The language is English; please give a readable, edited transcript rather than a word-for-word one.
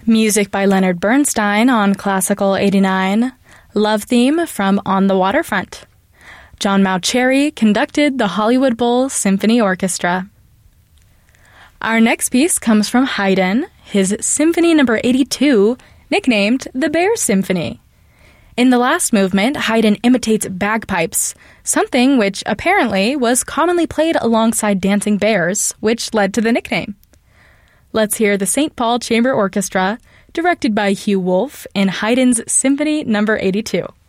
Music by Leonard Bernstein on Classical 89. Love Theme from On the Waterfront. John Mauceri conducted the Hollywood Bowl Symphony Orchestra. Our next piece comes from Haydn, his Symphony No. 82, nicknamed the Bear Symphony. In the last movement, Haydn imitates bagpipes, something which apparently was commonly played alongside dancing bears, which led to the nickname. Let's hear the St. Paul Chamber Orchestra, directed by Hugh Wolf, in Haydn's Symphony No. 82.